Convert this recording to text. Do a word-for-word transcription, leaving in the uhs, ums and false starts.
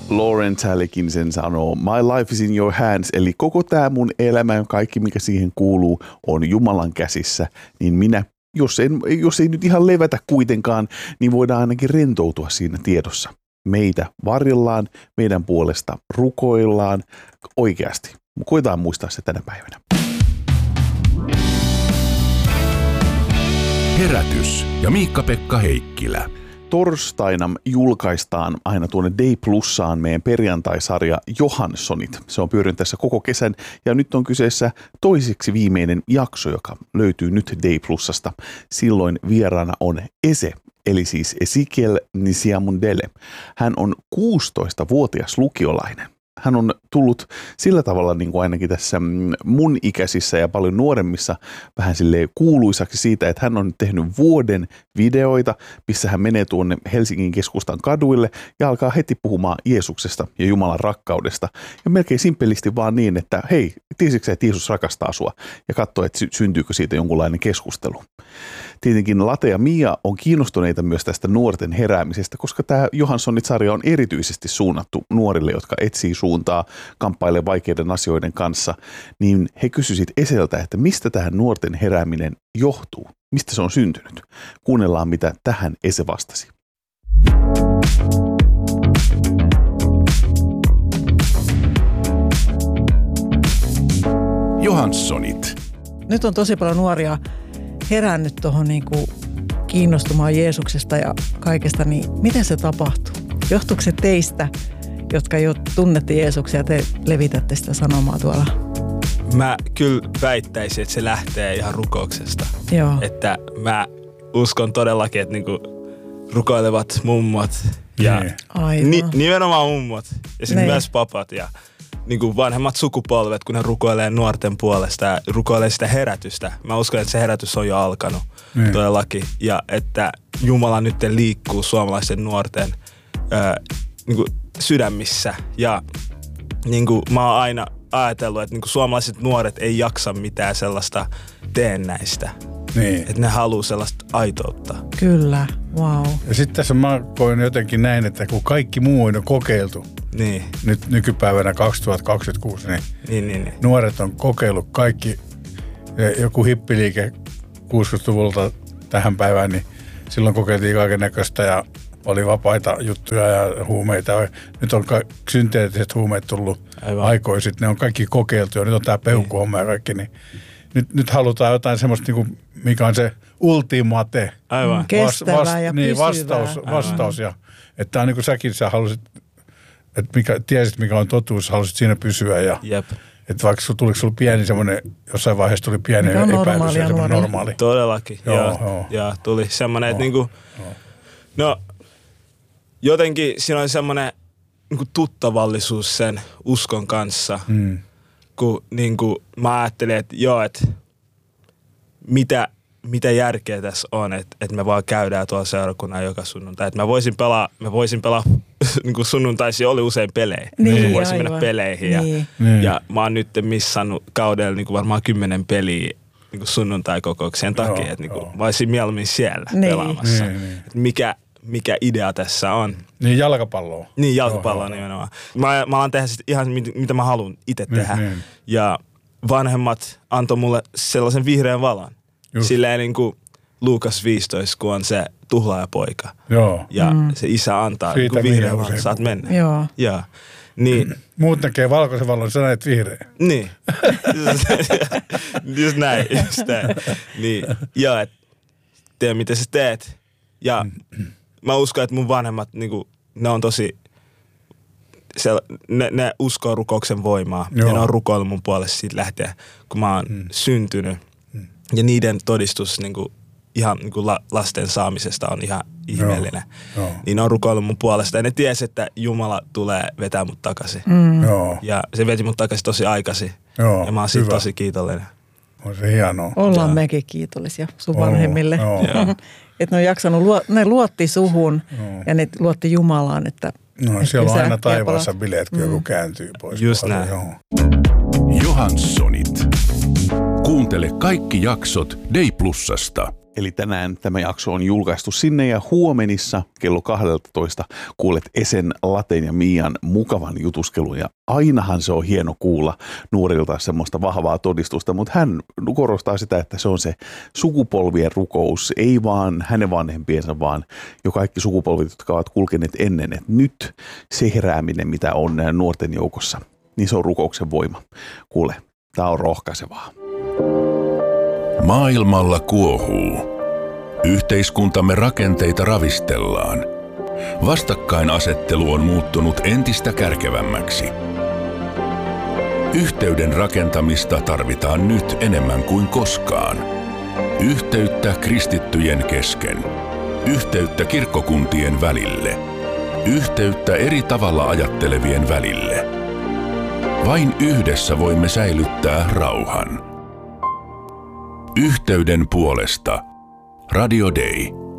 Lauren Talikin sen sanoo, my life is in your hands, eli koko tämä mun elämä ja kaikki, mikä siihen kuuluu, on Jumalan käsissä, niin minä, jos ei, jos ei nyt ihan levätä kuitenkaan, niin voidaan ainakin rentoutua siinä tiedossa. Meitä varjellaan, meidän puolesta rukoillaan oikeasti. Koetaan muistaa se tänä päivänä. Herätys ja Miikka-Pekka Heikkilä. Torstaina julkaistaan aina tuonne Day Plussaan meidän perjantaisarja Johanssonit. Se on pyörinyt tässä koko kesän ja nyt on kyseessä toiseksi viimeinen jakso, joka löytyy nyt Day Plussasta. Silloin vieraana on Ese, eli siis Ezekiel Nisiamundele. Hän on kuusitoistavuotias lukiolainen. Hän on tullut sillä tavalla niin kuin ainakin tässä mun ikäisissä ja paljon nuoremmissa vähän silleen kuuluisaksi siitä, että hän on tehnyt vuoden videoita, missä hän menee tuonne Helsingin keskustan kaduille ja alkaa heti puhumaan Jeesuksesta ja Jumalan rakkaudesta. Ja melkein simpelisti vaan niin, että hei, tiesitkö sä, että Jeesus rakastaa sua? Ja katsoo, että syntyykö siitä jonkunlainen keskustelu. Tietenkin Late ja Mia on kiinnostuneita myös tästä nuorten heräämisestä, koska tämä Johanssonit-sarja on erityisesti suunnattu nuorille, jotka etsii suuntaa, kamppailee vaikeiden asioiden kanssa. Niin he kysyivät Eseltä, että mistä tähän nuorten herääminen johtuu? Mistä se on syntynyt? Kuunnellaan, mitä tähän Ese vastasi. Johanssonit. Nyt on tosi paljon nuoria herännyt tuohon niinku kiinnostumaan Jeesuksesta ja kaikesta, niin miten se tapahtuu? Johtuuko se teistä, jotka jo tunnette Jeesuksia ja te levitätte sitä sanomaa tuolla? Mä kyllä väittäisin, että se lähtee ihan rukouksesta. Joo. Että mä uskon todellakin, että niinku rukoilevat mummot ja ni, nimenomaan mummot ja sitten myös papat ja niinku vanhemmat sukupolvet, kun ne rukoilee nuorten puolesta ja rukoilee sitä herätystä. Mä uskon, että se herätys on jo alkanut niin. Todellakin. Ja että Jumala nyt liikkuu suomalaisten nuorten ää, niinku sydämissä. Ja niinku mä oon aina ajatellut, että niinku suomalaiset nuoret ei jaksa mitään sellaista teennäistä. Niin. Että ne haluaa sellaista aitoutta. Kyllä, wow. Ja sitten tässä mä koin jotenkin näin, että kun kaikki muu on kokeiltu, niin. nyt nykypäivänä kaksituhattakaksikymmentäkuusi, niin, niin, niin, niin. nuoret on kokeillut kaikki, joku hippiliike kuusikymmentäluvulta tähän päivään, niin silloin kokeiltiin kaiken näköistä ja oli vapaita juttuja ja huumeita. Nyt on ka- synteettiset huumeet tullut aikoisin, ne on kaikki kokeiltu ja nyt on tämä peukkuhomma ja kaikki, niin Nyt, nyt halutaan jotain semmoista, niin kuin, mikä on se ultimate Aivan. Kestävää vas, vas, ja niin, pysyvää. Vastaus, vastaus ja, että tämä on niin kuin säkin, sä halusit, että mikä, tiesit mikä on totuus, halusit siinä pysyä. Ja, Jep. että vaikka tuliko sulla pieni semmoinen, jossain vaiheessa tuli pieni epäilys ja semmoinen normaali. Todellakin, joo, ja, joo. ja tuli semmoinen, että niinku, no jotenkin siinä oli semmoinen niinku tuttavallisuus sen uskon kanssa. Mm. Kun niin kuin mä ajattelin, että joo, että mitä, mitä järkeä tässä on, että, että me vaan käydään tuolla seurakunnan joka sunnuntai. Että mä voisin pelaa, mä voisin pelaa, niin kuin sunnuntaisi oli usein pelejä. Niin, mä voisin aivan. mennä peleihin. Niin. Ja, ja mä oon nyt missannut kaudella niin kuin varmaan kymmenen peliä niin kuin sunnuntai-kokouksien takia. Joo, että niin kuin, mä olisin mieluummin siellä niin. pelaamassa. Niin, niin. Mikä, mikä idea tässä on. Niin jalkapalloa. Niin jalkapalloa nimenomaan. Mä, mä alan tehdä sit ihan mitä mä haluan itse niin, tehdä. Niin. Ja vanhemmat antoi mulle sellaisen vihreän valon. Just. Silleen niin kuin Luukas viisitoista, kun on se tuhlaajapoika. Joo. Ja mm. se isä antaa niin kuin vihreän valon, saat mennä. Joo. Ja, niin. Muut näkee valkoisen valon, sä näet vihreän. Niin. just näin, just näin. Niin. Ja et, tee mitä sä teet. Ja mä uskon, että mun vanhemmat, niinku, ne on tosi, se, ne, ne uskoo rukouksen voimaa. Joo. Ja ne on rukoillut mun puolesta siitä lähtien, kun mä oon mm. syntynyt. Mm. Ja niiden todistus niinku, ihan niinku la, lasten saamisesta on ihan ihmeellinen. Joo. Joo. Niin ne on rukoillut mun puolesta. Ja ne tiesi, että Jumala tulee vetää mut takaisin. Mm. Joo. Ja se veti mut takaisin tosi aikaisin. Joo, ja mä oon siitä tosi kiitollinen. On se hienoa. Ollaan ja. mekin kiitollisia sun vanhemmille. Joo. Että ne on jaksanut, ne luotti suhun Joo. ja ne luotti Jumalaan, että no, että siellä on aina sä, taivaassa bileet, kun mm. joku kääntyy pois. Just näin. Johanssonit. Kuuntele kaikki jaksot Day Plussasta. Eli tänään tämä jakso on julkaistu sinne ja huomenissa kello kaksitoista kuulet Esen, Laten ja Mian mukavan jutuskelun. Ja ainahan se on hieno kuulla nuorilta semmoista vahvaa todistusta, mutta hän korostaa sitä, että se on se sukupolvien rukous, ei vaan hänen vanhempiensa, vaan jo kaikki sukupolvit, jotka ovat kulkeneet ennen. Että nyt se herääminen, mitä on nuorten joukossa, niin se on rukouksen voima. Kuule, tämä on rohkaisevaa. Maailmalla kuohuu. Yhteiskuntamme rakenteita ravistellaan. Vastakkainasettelu on muuttunut entistä kärkevämmäksi. Yhteyden rakentamista tarvitaan nyt enemmän kuin koskaan. Yhteyttä kristittyjen kesken. Yhteyttä kirkkokuntien välille. Yhteyttä eri tavalla ajattelevien välille. Vain yhdessä voimme säilyttää rauhan. Yhteyden puolesta Radio Day.